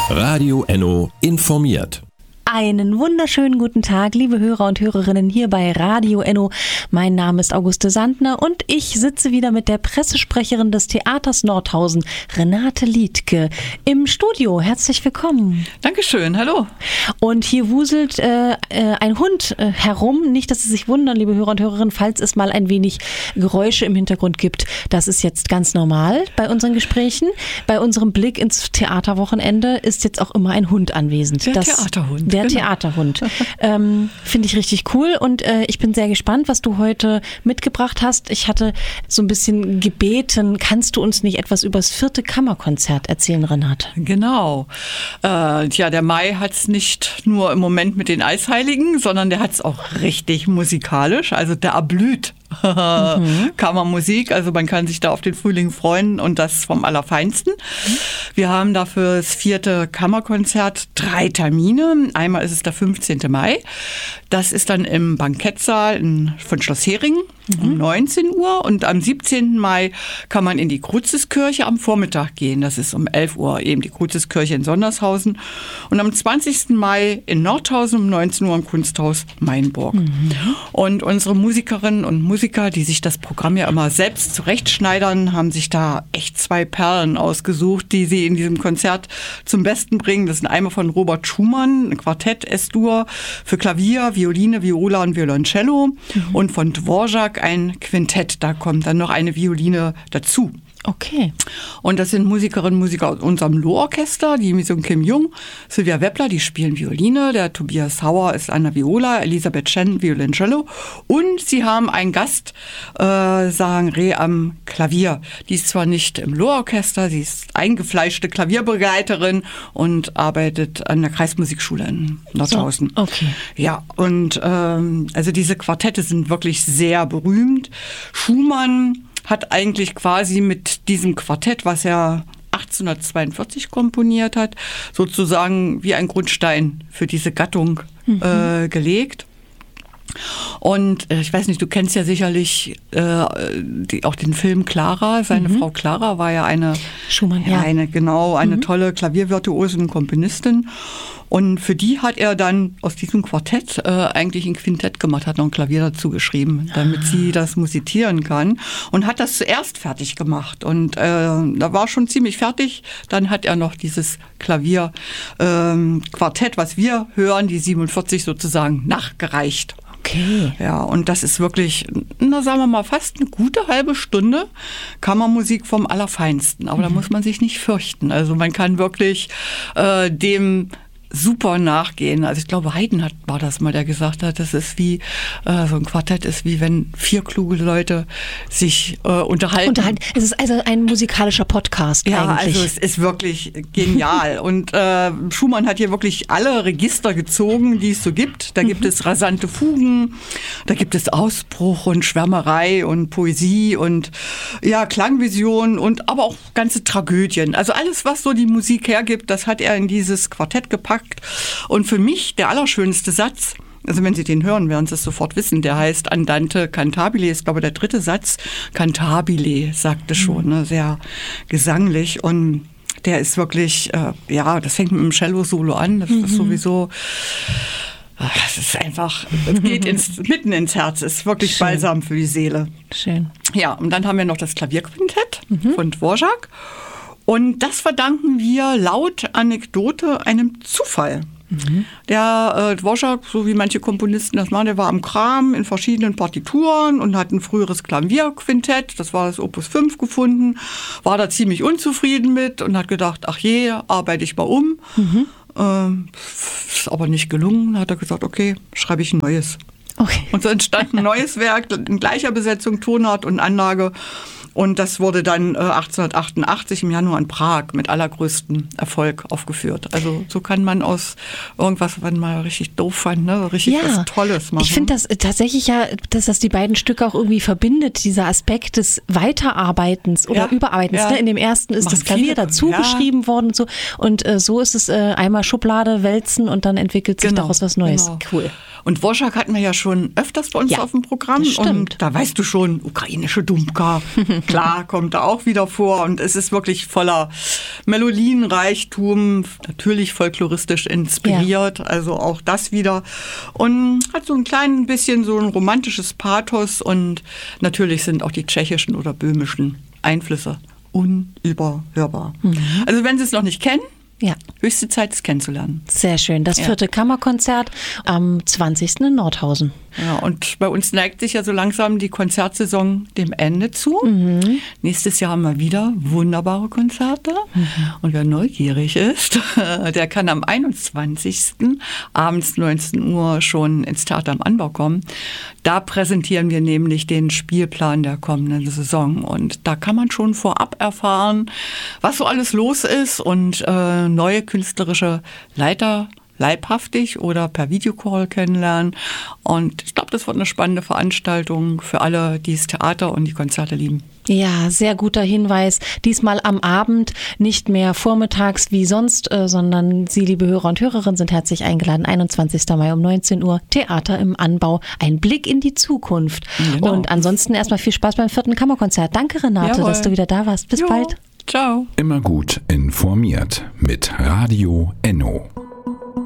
Radio Enno informiert. Einen wunderschönen guten Tag, liebe Hörer und Hörerinnen hier bei Radio Enno. Mein Name ist Auguste Sandner und ich sitze wieder mit der Pressesprecherin des Theaters Nordhausen, Renate Liedtke, im Studio. Herzlich willkommen. Dankeschön, hallo. Und hier wuselt ein Hund herum. Nicht, dass Sie sich wundern, liebe Hörer und Hörerinnen, falls es mal ein wenig Geräusche im Hintergrund gibt. Das ist jetzt ganz normal bei unseren Gesprächen. Bei unserem Blick ins Theaterwochenende ist jetzt auch immer ein Hund anwesend. Theaterhund. Der Theaterhund. Finde ich richtig cool und ich bin sehr gespannt, was du heute mitgebracht hast. Ich hatte so ein bisschen gebeten, kannst du uns nicht etwas über das 4. Kammerkonzert erzählen, Renate? Genau. Der Mai hat es nicht nur im Moment mit den Eisheiligen, sondern der hat es auch richtig musikalisch. Also der erblüht. Kammermusik, also man kann sich da auf den Frühling freuen und das vom Allerfeinsten. Wir haben dafür das 4. Kammerkonzert 3 Termine. Einmal ist es der 15. Mai. Das ist dann im Bankettsaal von Schloss Heringen um 19 Uhr und am 17. Mai kann man in die Cruziskirche am Vormittag gehen. Das ist um 11 Uhr eben die Cruziskirche in Sondershausen und am 20. Mai in Nordhausen um 19 Uhr im Kunsthaus Mainburg. Und unsere Musikerinnen und Musiker, die sich das Programm ja immer selbst zurechtschneidern, haben sich da echt 2 Perlen ausgesucht, die sie in diesem Konzert zum Besten bringen. Das sind einmal von Robert Schumann, ein Quartett S-Dur für Klavier, Violine, Viola und Violoncello und von Dvorak ein Quintett. Da kommt dann noch eine Violine dazu. Okay. Und das sind Musikerinnen und Musiker aus unserem Loh-Orchester, die Misung Kim Jung, Sylvia Weppler, die spielen Violine, der Tobias Hauer ist an der Viola, Elisabeth Chen Violoncello und sie haben einen Gast, Sarang Reh am Klavier. Die ist zwar nicht im Loh-Orchester, sie ist eingefleischte Klavierbegleiterin und arbeitet an der Kreismusikschule in Nordhausen. So, okay. Ja, und also diese Quartette sind wirklich sehr berühmt. Schumann hat eigentlich quasi mit diesem Quartett, was er 1842 komponiert hat, sozusagen wie ein Grundstein für diese Gattung gelegt. Und ich weiß nicht, du kennst ja sicherlich auch den Film Clara. Seine Frau Clara war ja eine Schumann, eine tolle Klaviervirtuose und Komponistin. Und für die hat er dann aus diesem Quartett eigentlich ein Quintett gemacht, hat noch ein Klavier dazu geschrieben, damit sie das musizieren kann. Und hat das zuerst fertig gemacht. Und da war schon ziemlich fertig. Dann hat er noch dieses Klavier Quartett, was wir hören, die 47 sozusagen nachgereicht. Okay. Ja, und das ist wirklich, sagen wir mal, fast eine gute halbe Stunde Kammermusik vom Allerfeinsten. Aber da muss man sich nicht fürchten. Also man kann wirklich dem super nachgehen. Also ich glaube, Haydn war das mal, der gesagt hat, das ist wie, so ein Quartett ist wie wenn 4 kluge Leute sich unterhalten. Es ist also ein musikalischer Podcast eigentlich. Also es ist wirklich genial. Und Schumann hat hier wirklich alle Register gezogen, die es so gibt. Da gibt es rasante Fugen, da gibt es Ausbruch und Schwärmerei und Poesie und Klangvision und aber auch ganze Tragödien. Also alles, was so die Musik hergibt, das hat er in dieses Quartett gepackt. Und für mich der allerschönste Satz, also wenn Sie den hören, werden Sie es sofort wissen, der heißt Andante cantabile, ist glaube ich der 3. Satz. Cantabile, sagte schon, ne, sehr gesanglich und der ist wirklich, das fängt mit dem Cello-Solo an, das ist sowieso... Das ist einfach, es geht mitten ins Herz, ist wirklich schön. Balsam für die Seele. Schön. Ja, und dann haben wir noch das Klavierquintett von Dvorak. Und das verdanken wir laut Anekdote einem Zufall. Der Dvorak, so wie manche Komponisten das machen, der war am Kram in verschiedenen Partituren und hat ein früheres Klavierquintett, das war das Opus 5 gefunden, war da ziemlich unzufrieden mit und hat gedacht, ach je, arbeite ich mal um. Ist aber nicht gelungen, hat er gesagt, okay, schreibe ich ein neues. Okay. Und so entstand ein neues Werk in gleicher Besetzung, Tonart und Anlage. Und das wurde dann 1888 im Januar in Prag mit allergrößtem Erfolg aufgeführt. Also so kann man aus irgendwas, was man mal richtig doof fand, ne, richtig was Tolles machen. Ich finde das tatsächlich dass das die beiden Stücke auch irgendwie verbindet, dieser Aspekt des Weiterarbeitens oder Überarbeitens. Ja. Ne? In dem ersten ist das Klavier dazu geschrieben worden und so. Und so ist es einmal Schublade und dann entwickelt sich daraus was Neues. Genau. Cool. Und Dvorak hatten wir ja schon öfters bei uns auf dem Programm. Und da weißt du schon, ukrainische Dumka, klar, kommt da auch wieder vor. Und es ist wirklich voller Melodienreichtum, natürlich folkloristisch inspiriert, also auch das wieder. Und hat so ein klein bisschen so ein romantisches Pathos und natürlich sind auch die tschechischen oder böhmischen Einflüsse unüberhörbar. Also wenn Sie es noch nicht kennen, Ja. höchste Zeit, es kennenzulernen. Sehr schön. Das 4. Kammerkonzert am 20. in Nordhausen. Ja, und bei uns neigt sich ja so langsam die Konzertsaison dem Ende zu. Nächstes Jahr haben wir wieder wunderbare Konzerte. Und wer neugierig ist, der kann am 21. abends 19 Uhr schon ins Theater am Anbau kommen. Da präsentieren wir nämlich den Spielplan der kommenden Saison. Und da kann man schon vorab erfahren, was so alles los ist und neue künstlerische Leiter leibhaftig oder per Videocall kennenlernen. Und ich glaube, das wird eine spannende Veranstaltung für alle, die das Theater und die Konzerte lieben. Ja, sehr guter Hinweis. Diesmal am Abend, nicht mehr vormittags wie sonst, sondern Sie, liebe Hörer und Hörerinnen, sind herzlich eingeladen. 21. Mai um 19 Uhr, Theater im Anbau. Ein Blick in die Zukunft. Genau. Und ansonsten erstmal viel Spaß beim 4. Kammerkonzert. Danke, Renate, dass du wieder da warst. Bis bald. Ciao. Immer gut informiert mit Radio Enno.